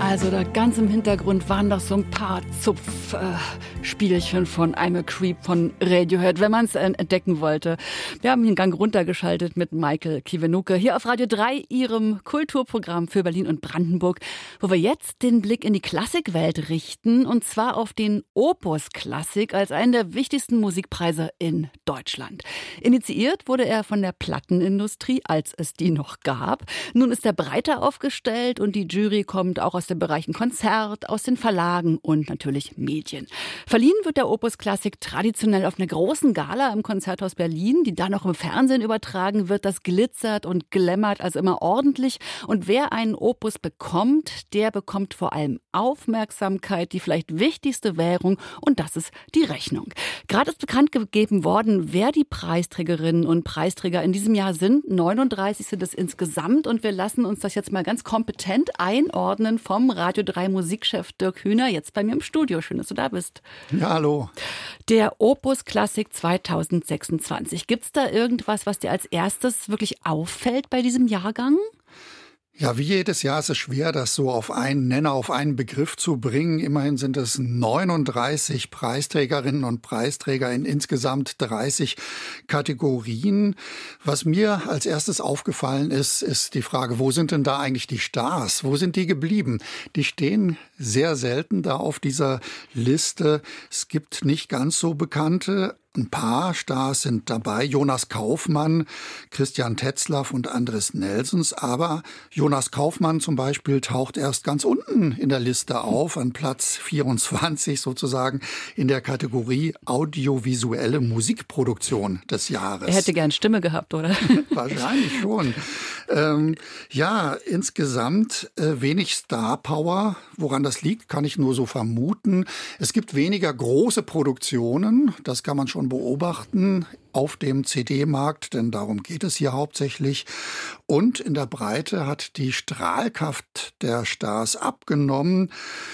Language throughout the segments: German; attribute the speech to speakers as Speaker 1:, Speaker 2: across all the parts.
Speaker 1: Also da ganz im Hintergrund waren doch so ein paar Zupfspielchen von I'm a Creep von Radiohead, wenn man es entdecken wollte. Wir haben den Gang runtergeschaltet mit Michael Kiwanuka hier auf Radio 3, Ihrem Kulturprogramm für Berlin und Brandenburg, wo wir jetzt den Blick in die Klassikwelt richten, und zwar auf den Opus Klassik als einen der wichtigsten Musikpreise in Deutschland. Initiiert wurde er von der Plattenindustrie, als es die noch gab. Nun ist er breiter aufgestellt und die Jury kommt auch aus den Bereichen Konzert, aus den Verlagen und natürlich Medien. Verliehen wird der Opus Klassik traditionell auf einer großen Gala im Konzerthaus Berlin, die dann noch im Fernsehen übertragen wird. Das glitzert und glammert also immer ordentlich. Und wer einen Opus bekommt, der bekommt vor allem Aufmerksamkeit, die vielleicht wichtigste Währung, und das ist die Rechnung. Gerade ist bekannt gegeben worden, wer die Preisträgerinnen und Preisträger in diesem Jahr sind. 39 sind es insgesamt, und wir lassen uns das jetzt mal ganz kompetent einordnen vom Radio 3 Musikchef Dirk Hühner, jetzt bei mir im Studio. Schön, dass du da bist.
Speaker 2: Ja, hallo.
Speaker 1: Der Opus Klassik 2026. Gibt es da irgendwas, was dir als erstes wirklich auffällt bei diesem Jahrgang?
Speaker 2: Ja, wie jedes Jahr ist es schwer, das so auf einen Nenner, auf einen Begriff zu bringen. Immerhin sind es 39 Preisträgerinnen und Preisträger in insgesamt 30 Kategorien. Was mir als erstes aufgefallen ist, ist die Frage, wo sind denn da eigentlich die Stars? Wo sind die geblieben? Die stehen sehr selten da auf dieser Liste. Es gibt nicht ganz so bekannte. Ein paar Stars sind dabei, Jonas Kaufmann, Christian Tetzlaff und Andres Nelsons. Aber Jonas Kaufmann zum Beispiel taucht erst ganz unten in der Liste auf, an Platz 24 sozusagen in der Kategorie audiovisuelle Musikproduktion des Jahres.
Speaker 1: Er hätte gern Stimme gehabt, oder?
Speaker 2: Wahrscheinlich schon. Ja, insgesamt wenig Star-Power. Woran das liegt, kann ich nur so vermuten. Es gibt weniger große Produktionen, das kann man schon beobachten auf dem CD-Markt, denn darum geht es hier hauptsächlich. Und in der Breite hat die Strahlkraft der Stars abgenommen.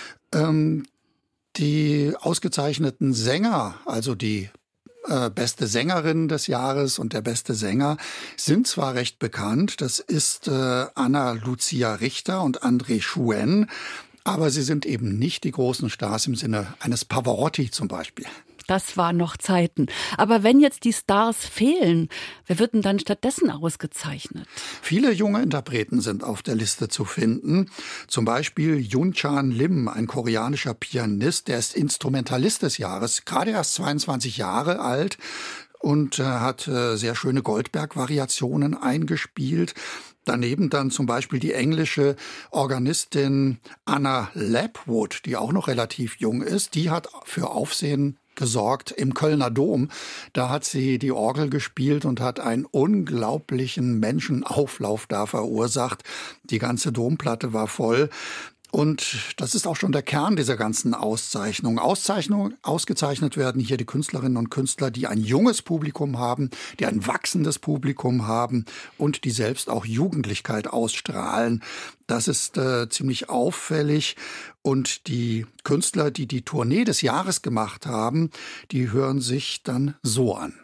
Speaker 2: Die ausgezeichneten Sänger, also die beste Sängerin des Jahres und der beste Sänger, sind zwar recht bekannt, das ist Anna Lucia Richter und André Schuen, aber sie sind eben nicht die großen Stars im Sinne eines Pavarotti zum Beispiel.
Speaker 1: Das waren noch Zeiten. Aber wenn jetzt die Stars fehlen, wer wird denn dann stattdessen ausgezeichnet?
Speaker 2: Viele junge Interpreten sind auf der Liste zu finden. Zum Beispiel Yoon-chan Lim, ein koreanischer Pianist, der ist Instrumentalist des Jahres, gerade erst 22 Jahre alt und hat sehr schöne Goldberg-Variationen eingespielt. Daneben dann zum Beispiel die englische Organistin Anna Lapwood, die auch noch relativ jung ist. Die hat für Aufsehen gesorgt im Kölner Dom. Da hat sie die Orgel gespielt und hat einen unglaublichen Menschenauflauf da verursacht. Die ganze Domplatte war voll. Und das ist auch schon der Kern dieser ganzen Auszeichnung. Ausgezeichnet werden hier die Künstlerinnen und Künstler, die ein junges Publikum haben, die ein wachsendes Publikum haben und die selbst auch Jugendlichkeit ausstrahlen. Das ist ziemlich auffällig. Und die Künstler, die die Tournee des Jahres gemacht haben, die hören sich dann so an.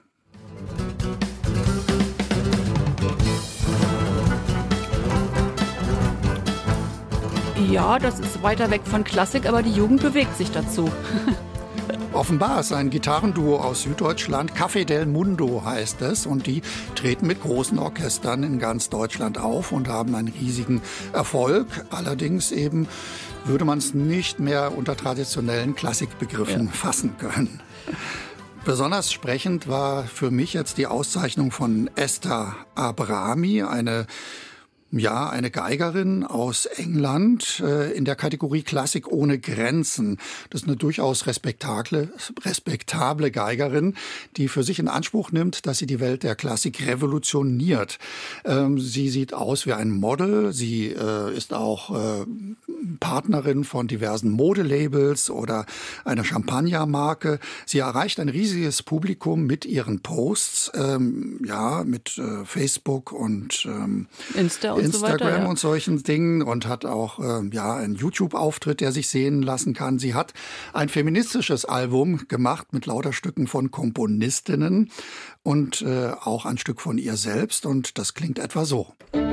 Speaker 1: Ja, das ist weiter weg von Klassik, aber die Jugend bewegt sich dazu.
Speaker 2: Offenbar ist ein Gitarrenduo aus Süddeutschland, Café del Mundo heißt es, und die treten mit großen Orchestern in ganz Deutschland auf und haben einen riesigen Erfolg. Allerdings eben würde man es nicht mehr unter traditionellen Klassikbegriffen fassen können. Besonders sprechend war für mich jetzt die Auszeichnung von Esther Abrami, eine Geigerin aus England in der Kategorie Klassik ohne Grenzen. Das ist eine durchaus respektable Geigerin, die für sich in Anspruch nimmt, dass sie die Welt der Klassik revolutioniert. Sie sieht aus wie ein Model. Sie ist auch Partnerin von diversen Modelabels oder einer Champagnermarke. Sie erreicht ein riesiges Publikum mit ihren Posts, mit Facebook und Instagram und solchen Dingen, und hat auch einen YouTube-Auftritt, der sich sehen lassen kann. Sie hat ein feministisches Album gemacht mit lauter Stücken von Komponistinnen und auch ein Stück von ihr selbst, und das klingt etwa so.